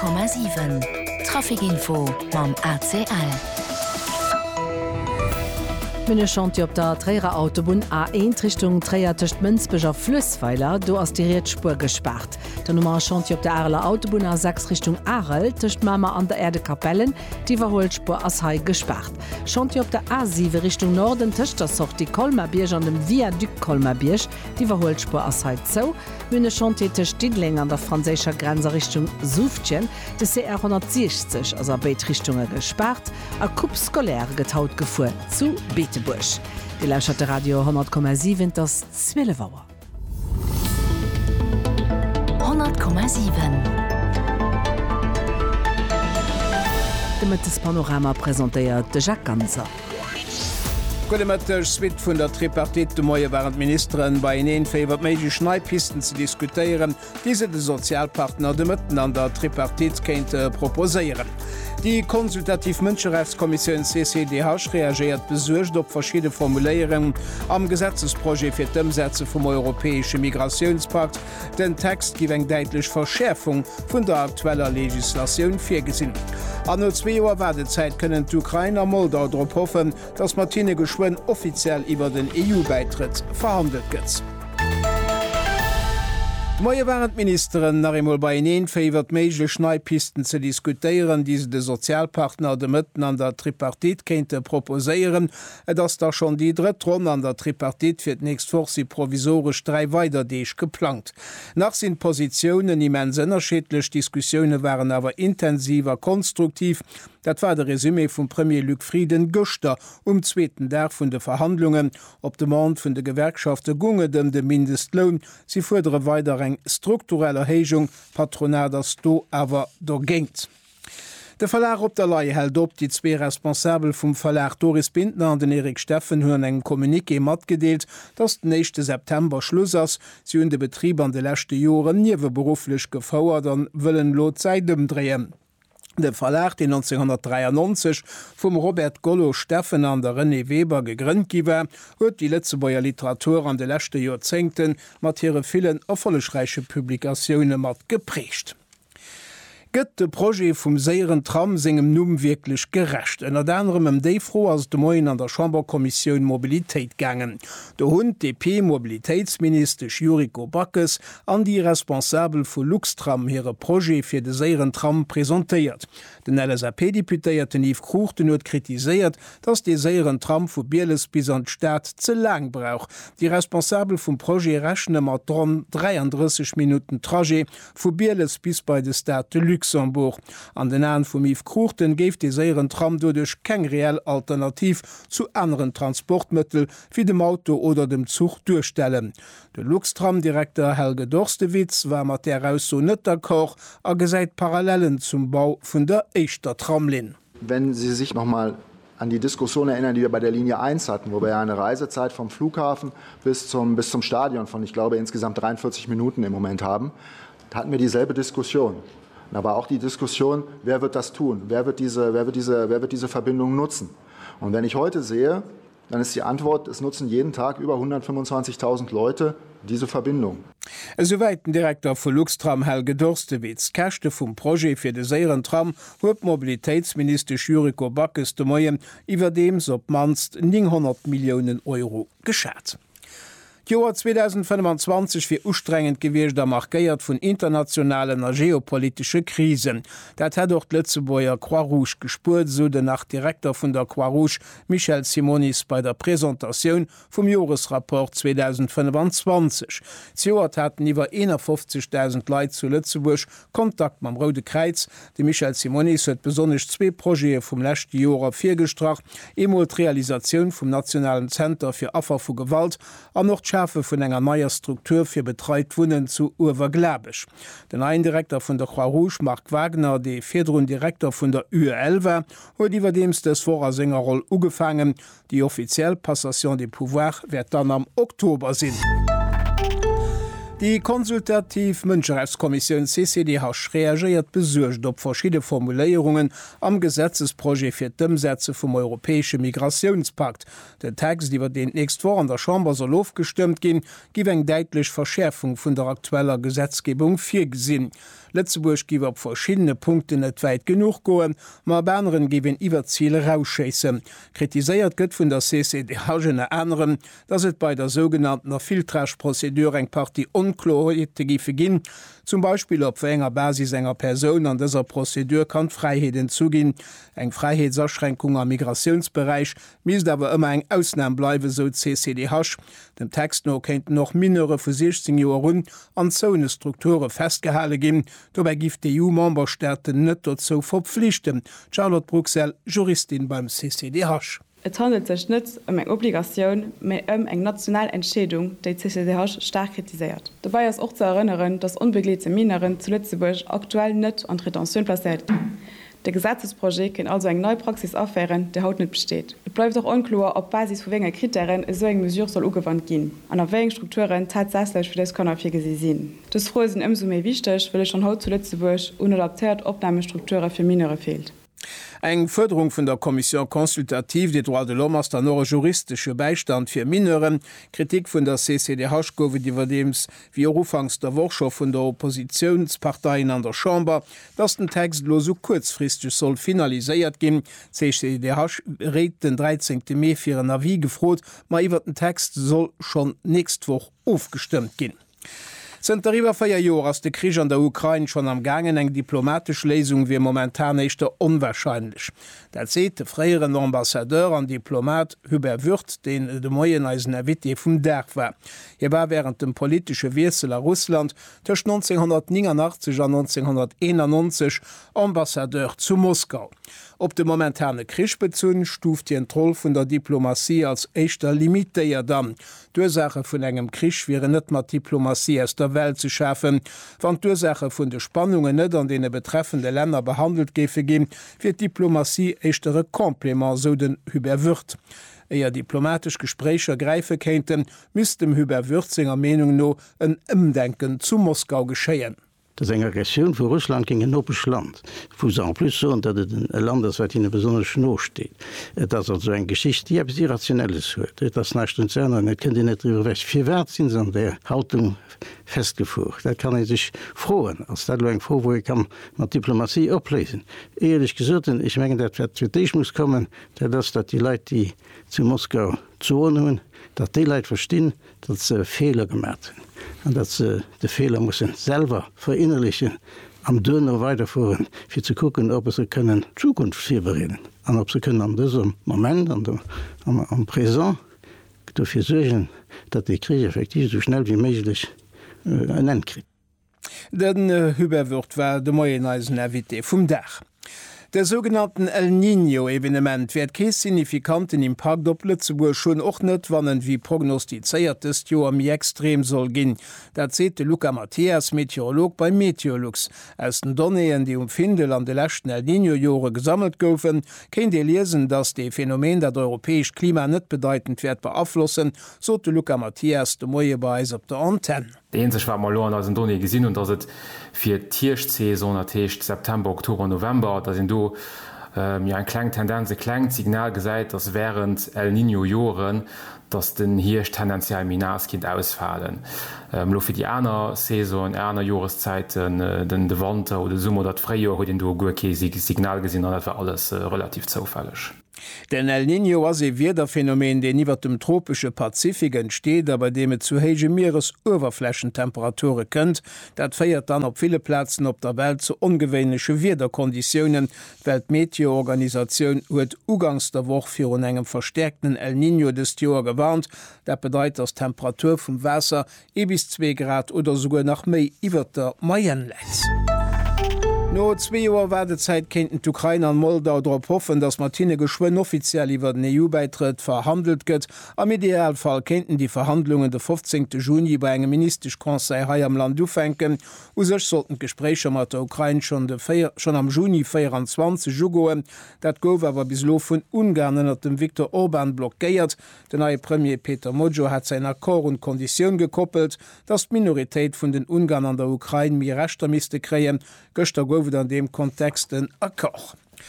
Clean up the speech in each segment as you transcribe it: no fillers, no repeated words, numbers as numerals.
100,7 Trafikinfo mam ACL. Mine Chantier op der Träger Autobahn A1 Richtung Trägertischcht Münzbeger Flussweiler, do as die Riedspur gespart. Der Nummer Chantier op der Arler Autobahn A6 Richtung Arel, tischcht Mama an der Erde Kapellen, die Verholspur as Hai gespart. Chantier op der A7 Richtung Norden tischcht das auch die Kolmerbierg an dem Viaduc Kolmerbierg, die Verholspur as Hai zo. Mine Chantier tischcht Didling an der französischer Grenze Richtung Suftchen, de CR 160 as Beitrichtungen gespart, a Coupe scolaire getaut gefuhr zu Betebusch. Die Lauscherte Radio 100,7 das 12 Uhr. 100,7 Damit das Panorama präsentiert de Jacques Ganser. Kollematech Swit vun der Tripartit de Moie waren Ministerin bei en féiwwer méige Schneipisten ze diskutieren, diese de Sozialpartner de Mëtten an der Tripartit kéint proposéieren. Die konsultativ Mënscherechtskommission CCDH reagiert besuercht op verschiedene Formuléieren am Gesetzesprojekt fir d'Ëmsäze vum Europäesche Migrationspakt. Den Text giw eng deitlech Verschärfung vun der aktueller Legislationun firgesinn. An no 2 Joer Wartezeit kënnen d'Ukrainer Moldau drop hoffen, dats Martine Geschwen offiziell iwwer den EU-Beitritt verhandelt gëtt. Moie Ministerin nachmol bei en féiwwer méigle Schneipisten ze diskutieren, die se de Sozialpartner de Mëtten an der Tripartit kéinte proposéieren, dats da schon die dritt Runde an der Tripartit fir nächst vor sie provisorisch 3 weiterdeeg geplant. Nach sinn Positionen immens ënnerschädlech Diskussionen waren awer intensiver konstruktiv. Dat war der Resümé vum Premier Luc Frieden Göster zweten Tag vun de Verhandlungen op de Mand vun de Gewerkschafte gunge dem de Mindestlohn, sie fordere weiter eng struktureller Hegung Patronat das do awer do géint. Der Verlag op der Leiie held op die 2 Responsabel vum Verlag Doris Bindner an den Erik Steffen hunn eng Kommuniké mat gedeelt, dats den 1. September Schluss ass, sie hun de Betrieb an de lächte Joren niewe beruflech gefauert an wëllen Lot Seidem dreien. De Verlag, den 1993 vum Robert Gollo Steffen an der René Weber gegrünnt giwer, huet die Letzebauer Literatur an de lächte Jozenten mat hire vielen erfollegreiche Publikationune mat geprecht. Gëtt de Projekt vum Seieren Tram segem Numm wirklich gerecht. En anderem déi froh ass de Moien an der Chamberkommission Mobilitéit gangen. De hund DP Mobilitätsminister Juriko Backes an die Responsabel vu Luxtram hire Projekt fir de Seieren Tram präsentéiert. Den LSAP-Deputéierten Yves Kruchten huet kritiséiert, dats de Seieren Tram vu Bieles bis an Staat ze lang brauch. Die Responsabel vum Projekt rechne mat 33 Minuten Trajet vu Bieles bis bei de Staat de Luxemburg. An den Naen vum Yves Kruchten géif de Seieren Tram dodech keng reell Alternativ zu anderen Transportmëttel wie dem Auto oder dem Zug durchstellen. De Luxtram-Direktor Helge Dorstewitz war mat deraus so net d'accord a gesäit Parallelen zum Bau vun der Eischter Tramlin. Wenn Sie sich noch mal an die Diskussion erinnern, die wir bei der Linie 1 hatten, wo wir ja eine Reisezeit vom Flughafen bis zum Stadion von, ich glaube, insgesamt 43 Minuten im Moment haben, da hatten wir dieselbe Diskussion. Aber auch die Diskussion, wer wird das tun? Wer wird diese Verbindung nutzen? Und wenn ich heute sehe, dann ist die Antwort, es nutzen jeden Tag über 125.000 Leute diese Verbindung. Soweit den Direktor vu Luxtram Helge Dorstewitz. Kächte vum Projekt fir de Seieren Tram huet Mobilitätsminister Juriko Backes de Moien iwwer dems op manst 900 Millionen Euro geschat. Joar 2025 fir ustrengend gewircht der markéiert vun internationalen a geopolitische Krisen. Dat hat doch Letzebauer Croix-Rouge gespurt, so den nach Direktor vun der Croix-Rouge Michel Simonis bei der Präsentation vum Jahresrapport 2025. Joar hatten iwwer 51.000 Leiit zu Lützeburg Kontakt mam Rode Kreiz. De Michel Simonis huet besonnech 2 Projekte vum lächte Jorer firgestracht, emol Realisationun vum Nationalen Center fir Affer vu Gewalt an noch vun enger neuer Struktur fir betreit Wunnen zu Uwerglabech. Den ein Direktor vun der Croix-Rouge Mark Wagner, de Federun Direktor vun der UEL, huet iwwer dems des vorer Sängerroll ugefangen. Die offiziell Passation de Pouvoir werd dann am Oktober sinn. Die konsultativ Mënscherechtskommission CCDH reagiert besuercht op verschiedene Formuléierungen am Gesetzesprojekt fir d'Ëmsäze vum Europäesche Migrationspakt. Den Text, iwwer den nächst vor an der Chamber soll aufgestimmt gin, giw eng deitlech Verschärfung vun der aktueller Gesetzgebung firgesinn. Lettzeburg giwer op verschiedene Punkte net weit genug goen, ma Berneren giwen iwwer Ziele rausscheessen. Kritiséiert gëtt vun der CCDH gene anderen, dats et bei der sogenannter Filtrageprozedur eng Party Unklarheete gife ginn, zum Beispiel op enger Basis enger Person an dieser Prozedur kann Freiheiten zugin. Eng Freiheitserschränkung am Migrationsbereich mis dawer immer eng Ausnahme bleiwe so CCDH. Dem Text no kennt noch mindere vu 16 Joren an Zonestrukture festgehalle gin, dobei gift die EU-Memberstaaten net dazu verpflichten. Charlotte Bruxelles, Juristin beim CCDH. Et handelt sech net eng Obligationun méi eng national Entschädung, déi CCDH stark kritisiert. Dabei ist auch zu erinnern, dass unbegliete Mineren zu Lützeburg aktuell net an Retention plaiert. Der Gesetzesprojekt kann also eng neue Praxis aufwehren, der haut net besteht. Et bleibt auch unklar, ob Basis vu wenger Kriterien so eng Mesur soll ugewandt gin. An der wegen Strukturen tatsächlich für das Kannerfir gesehen. Das froh sind imso méi wichtig, weil es schon haut zu Lützeburg unadaptiert Opnahmestrukture für Minere fehlt. Eng Förderung vun der Kommission konsultativ de droit de l'homme as der nore juristische Beistand fir Mineren, Kritik vun der CCDH gowe iwwer dems wie Ufangs der Wochscher vun der Oppositionsparteien an der Chamber, dats den Text lo so kurzfristig soll finaliséiert gin. CCDH rät den 13. Mai fir en Avis gefrot, ma iwwer den Text soll schon nächst woch aufgestimmt gin. Darüber 4 Jahre aus der Krieg an der Ukraine schon am Gangen eng diplomatische Lesung wie momentan echter unwahrscheinlich. Der zählte freieren Ambassadeur an Diplomat Hubert Wirth, den de Moieneisen Erwitte vum Derg war. Hier war während dem politische Wechsel a Russland zwischen 1989 und 1991 Ambassadeur zu Moskau. Ob de momentane Krischbezun stuft die Troll vun der Diplomatie als echter Limitier dann. D'Ursache vun engem Krisch wäre net mat Diplomatie aus der Welt zu schaffen, wann d'Ursache vun de Spannungen net an dene betreffende Länder behandelt gefe gin, fir Diplomatie echtere Komplement so den Hubert Wirth. Eier diplomatisch Gesprächer greife kenten, müss dem Hubert Würzinger Menung no en Umdenken zu Moskau geschéien. Das eng Aggression vu Russland ging en opes Land. Fu an plus so, dat het een Land is wat in besonder Schnno steht. Dat so eng Geschicht die sie rationelles huet. Das nach net kind net drüber weg. 4 Wertsinn an der Haltung festgefucht. Dat kann sich frohen, als dat eng froh, wo ich kann mat Diplomatie oplesen. Ehrlich gesot, ich menggen dat ich muss kommen, dat die Leiit die zu Moskau zunehmen, dat die Leiit verstehen, dat ze Fehler gemerkt hun. Und dat ze de Fehler muss selber verinnerlichen, am Döner weiterfuhren, fir zu gucken, ob sie können Zukunft vorbereiten. Und ob sie können an diesem Moment, am Präsent, dafür sorgen, dass die Krieg effektiv so schnell wie möglich ein Ende kriegt. Den Hubert Wirth war de Moieneisen Erwitte vum Dach. Der sogenannten El Niño-Evenement wird kein signifikanten Impact op Lützeburg schon och net wannen wie prognostiziertes Jo am extrem soll gin. Da zählte Luca Matthias, Meteorolog bei Meteorlux. Aus den Donneien, die Findel an de letzten El Niño-Jore gesammelt goufen, kennt ihr lesen, dass de Phänomen dat europäisch Klima net bedeutend wird beabflussen, so Luca Matthias de Moie beis op der Antenne. Sech war mal as Donne gesinn und dats et fir Tierchtsaison ertecht September, Oktober, November, da sind du en kleng Tendenze kleng Signal gesäit, dats während El Niño Joren dats den Hirsch tendenziell Minarskind ausfallen. Lo fir die Äner Saison, Äner Joreszeiten, den de Wandter oder Summer dat Freijo huet den du gokäsig Signal gesinn, dat war alles relativ zoufällig. Den El Niño war se Wederphänomen, den iwwer dem tropische Pazifik entsteht, aber dem et zu hege Meeresoberflächentemperature kënnt, dat feiert dann op viele Plätzen op der Welt zu ungewöhnliche Wederkonditionen. Weltmeteororganisation huet ugangs der Woche fir un engem verstärkten El Niño des Joer gewarnt, dat bedeit dass Temperatur vum Wasser bis 2 Grad oder sogar nach méi iwwer der Maien lätz. No 2 Joer Werdezeit kennten d'Ukraine an Moldau drop hoffen, dass Martine Geschwen offiziell iwwer den EU-Beitritt verhandelt gëtt. Am Idealfall kennten die Verhandlungen de 15. Juni bei engem ministersch Konseil hai am Land ufenken. Usech sollten Gespräche mat der Ukraine schon am Juni 24 Jugoen. Dat gouf awer bis lo vun Ungarnen at dem Viktor Orban blockéiert. Den neue Premier Peter Mojo hat sein Akkor und Kondition gekoppelt, dass d'Minoritéit vun den Ungarn an der Ukraine mir rechtter miste kreien. Göster gouf an dem Kontext den Akkor.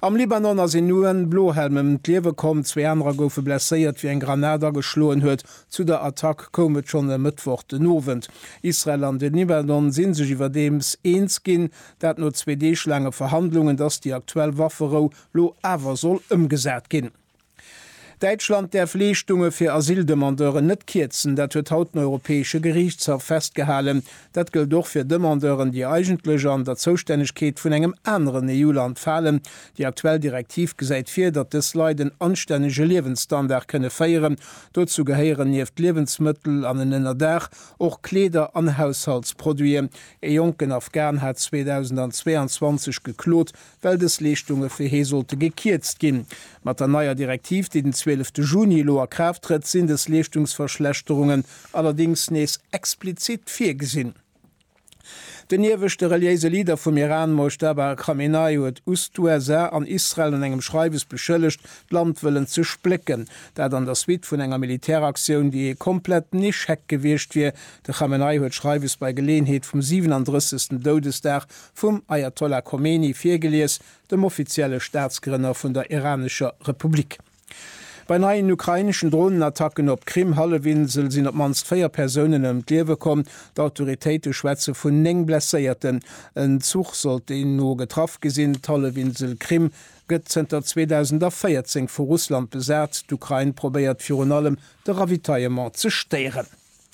Am Libanon as in nuen Blohelmem d'Liewe kom 2 andere goufe blesséiert wie en Granader geschloen huet. Zu der Attack komet schon e Mittwoch den Nowend. Israel an den Libanon sinn sech iwwer dems eens ginn, dat no 2D-schlange Verhandlungen, dats die aktuell Waffero lo awer soll ëmgesät ginn. Deutschland der Pflichtungen für Asyldemandeure net kiezen, dat huet haut Europäische Gerichtshof festgehalen. Dat gilt doch für Demandeuren, die eigentlich an der Zuständigkeit von engem anderen EU-Land fallen, die aktuell direktiv gesäit fir, dat des Leiden anständige Lebensstandard könne feieren. Dazu gehören nieft Lebensmittel an den Innerdach, auch Kleider an Haushaltsproduieren. E jungen Afghan hat 2022 geklot, weil des Leistungen für he sollte gekierzt gin. Mat der neuer Direktiv, die den 12. Juni loer Krafttritt, sind des Leistungsverschlechterungen allerdings nees explizit vorgesehen. Den niewechte reliise Lieder vom Iran Mojtaba Khamenei huet USA an Israel an engem Schreiwes beschëllecht, Landwillen zu splicken, dat an der Suite vun enger Militäraktion, die komplett nicht heck gewircht wie. De Khamenei huet Schreiwes bei Gelegenheet vom 37. Todestag vum Ayatollah Khomeini firgelees, dem offizielle Staatsgrinner vun der Iranischer Republik. Bei neuen ukrainischen Drohnenattacken op Krim-Hallewinsel sind op manst 4 Personen im Lewe kommen. D'autoritéite Schwätze vun neng blesséierten. En Zug sollte in no getraff gesinn, Hallewinsel Krim gëtt 2014 vor Russland besät. D'Ukraine probéiert für allem de Ravitaillement zu steieren.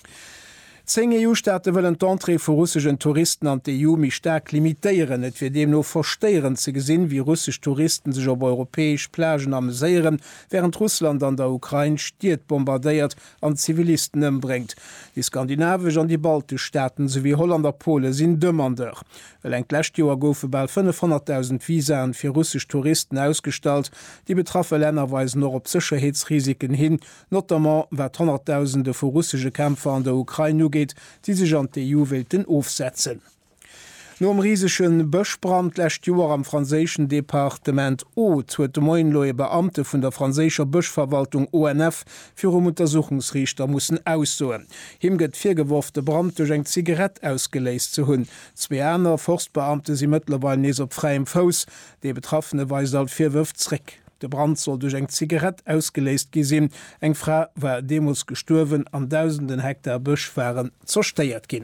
10 EU-Staate wollen d'Entrée für russischen Touristen an die EU mich stark limitieren. Et wird dem nur versteieren zu gesinn, wie russische Touristen sich auf europäisch Plagen amüsieren, während Russland an der Ukraine stiert bombardiert an Zivilisten umbringt. Die skandinavischen und die baltischen Staaten sowie Holländer Polen sind dümmernder. Weil ein Gleichjahr goufe bald 500.000 Visen für russische Touristen ausgestellt. Die betroffenen Länder weisen noch auf Sicherheitsrisiken hin, notamment weil Hunderttausende von russischen Kämpfer an der Ukraine geht, die sich an die EU-Welten aufsetzen. No am riesischen Böschbrand lächt Joer am franzéschen Departement O huet de Moinloe Beamte vun der franzécher Böschverwaltung ONF fir Untersuchungsrichter mussssen aussoen. Him gëtt 4 geworfte Brand durch eng Zigarett ausgeléist zu hunn. 2 aner Forstbeamte sie mittlerweile nees op freiem Fos, de Betroffene weis alt 4 Wëftrick. De Brand soll durch eng Zigarett ausgeléist gesinn. Eng Frau war Demos gestorwen, an 1000 Hektar Bösch waren zersteiert ginn.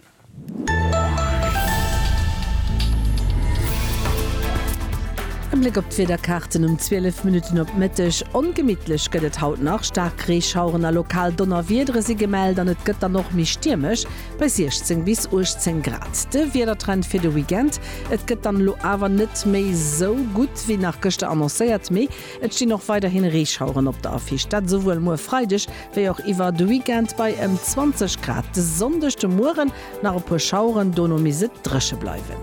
Blick op d'Wederkarten um 12 Minuten op Mittech ongemittlich gëtt haut nach stark Reechschauren a lokal Donnerwiedre se gemeld, an et gëtt dann noch mi stürmech bei 16 bis 18 Grad. De Wedertrend fir de Weekend, et gëtt dann lo awer net méi so gut wie nach Gëchte annoncéiert méi, et sti noch weiterhin Reechschauren op der Affistadt sowohl mo freidech wéi auch iwwer de Weekend bei 20 Grad. De sondechte Muren nach op pu Schauren donomisit dresche bleiwen.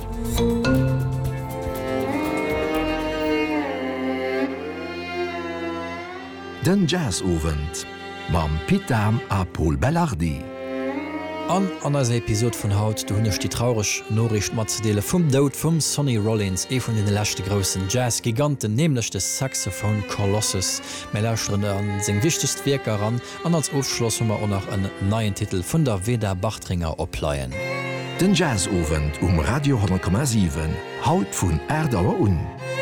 Den Jazzowend mam Pitam a Paul Bellardi. An aner Episode vun Haut du hunnech die traurech Norricht matzedeele vum Dout vum Sonny Rollins von den lächte grossen Jazzgiganten nämlichlech des Saxophon Colossus Mellerrenne an seg wichtest Werker an als Aufschlossummer on nach en neuen Titel vun der Weder Bachtringer opleiien. Den Jazzowend Radio 10,7 Haut vun Erdauer un.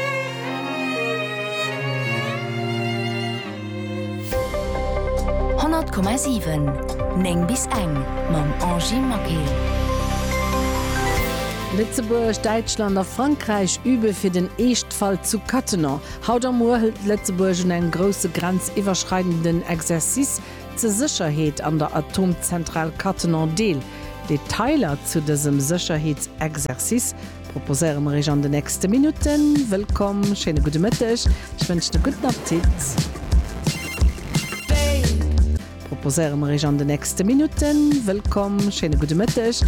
Neng bis eng mam Angie Makel. Lützeburg, Deutschland a Frankreich übe fir den Echtfall zu Kattener. Haut am Moor hält Lützeburg en grosse grenziwwerschreitenden Exercis zur Sicherheit an der Atomzentral Kattener deel. Detailer zu diesem Sicherheitsexercis proposieren wir an den nächsten Minuten. Willkommen, schöne gute Mittag. Ich wünsche einen guten Appetit. Proposieren wir an den nächsten Minuten. Willkommen, schöne gute Mittag.